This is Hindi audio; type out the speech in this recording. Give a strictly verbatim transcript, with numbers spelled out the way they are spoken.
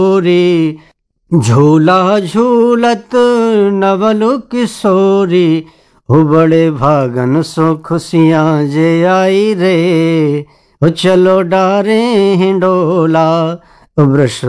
री झूला झूलत नवल किशोरी हो बड़े भागन सो खुशियाँ जे आई रे। ओ चलो डारे हिंडोला वृष